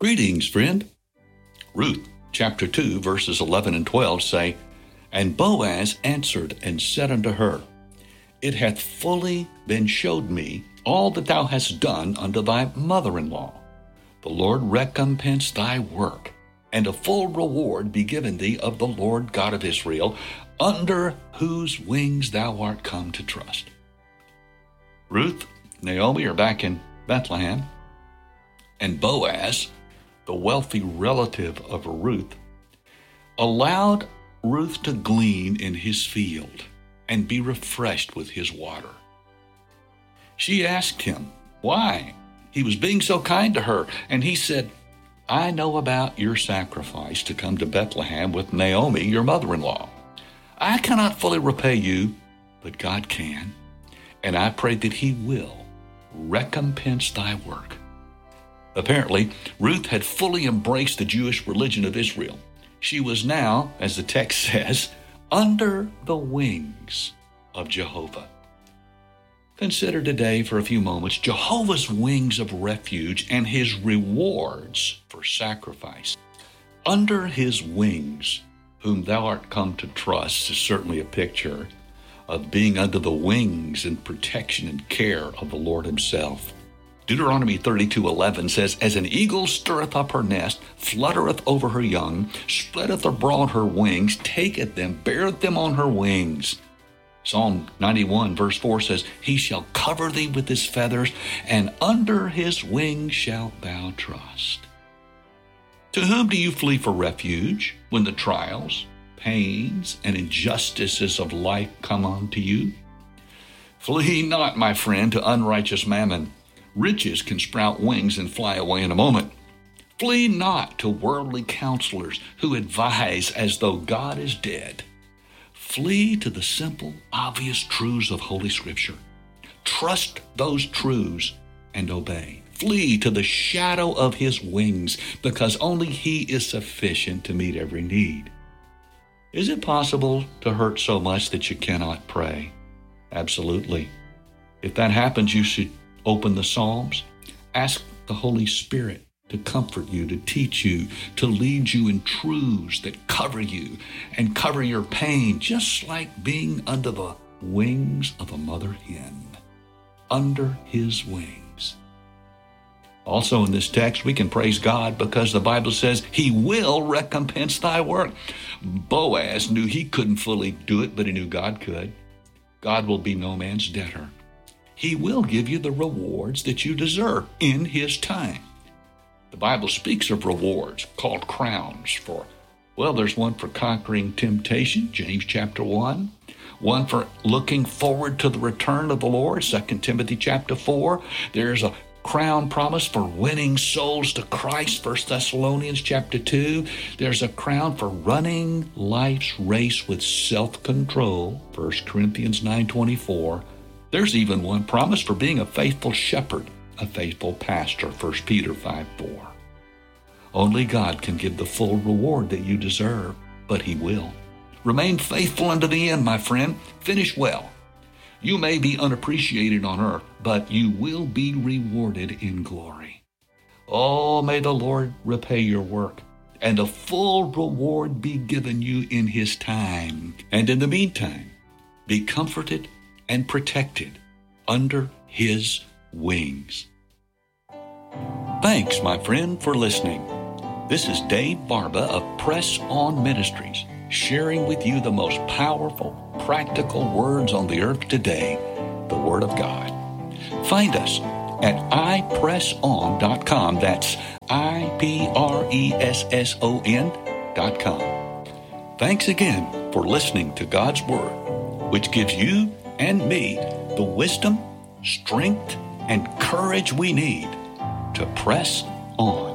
Greetings, friend. Ruth chapter 2, verses 11 and 12 say, And Boaz answered and said unto her, It hath fully been showed me all that thou hast done unto thy mother-in-law. The Lord recompense thy work, and a full reward be given thee of the Lord God of Israel, under whose wings thou art come to trust. Ruth, Naomi are back in Bethlehem, and Boaz, the wealthy relative of Ruth, allowed Ruth to glean in his field and be refreshed with his water. She asked him why he was being so kind to her, and he said, I know about your sacrifice to come to Bethlehem with Naomi, your mother-in-law. I cannot fully repay you, but God can, and I pray that he will recompense thy work. Apparently, Ruth had fully embraced the Jewish religion of Israel. She was now, as the text says, under the wings of Jehovah. Consider today for a few moments Jehovah's wings of refuge and his rewards for sacrifice. Under his wings, whom thou art come to trust, is certainly a picture of being under the wings and protection and care of the Lord himself. Deuteronomy 32:11 says, As an eagle stirreth up her nest, fluttereth over her young, spreadeth abroad her wings, taketh them, beareth them on her wings. Psalm 91 verse 4 says, He shall cover thee with his feathers, and under his wings shalt thou trust. To whom do you flee for refuge when the trials, pains, and injustices of life come unto you? Flee not, my friend, to unrighteous mammon. Riches can sprout wings and fly away in a moment. Flee not to worldly counselors who advise as though God is dead. Flee to the simple, obvious truths of Holy Scripture. Trust those truths and obey. Flee to the shadow of his wings, because only he is sufficient to meet every need. Is it possible to hurt so much that you cannot pray? Absolutely. If that happens, you should open the Psalms. Ask the Holy Spirit to comfort you, to teach you, to lead you in truths that cover you and cover your pain, just like being under the wings of a mother hen. Under his wings. Also in this text, we can praise God because the Bible says he will recompense thy work. Boaz knew he couldn't fully do it, but he knew God could. God will be no man's debtor. He will give you the rewards that you deserve in his time. The Bible speaks of rewards called crowns there's one for conquering temptation, James chapter 1. One for looking forward to the return of the Lord, 2 Timothy chapter 4. There's a crown promise for winning souls to Christ, 1 Thessalonians chapter 2. There's a crown for running life's race with self-control, 1 Corinthians 9:24. There's even one promise for being a faithful shepherd, a faithful pastor, 1 Peter 5:4. Only God can give the full reward that you deserve, but he will. Remain faithful unto the end, my friend. Finish well. You may be unappreciated on earth, but you will be rewarded in glory. Oh, may the Lord repay your work, and a full reward be given you in his time. And in the meantime, be comforted and protected under his wings. Thanks, my friend, for listening. This is Dave Barba of Press On Ministries, sharing with you the most powerful, practical words on the earth today, the Word of God. Find us at ipresson.com. That's ipresson.com. Thanks again for listening to God's Word, which gives you and me the wisdom, strength, and courage we need to press on.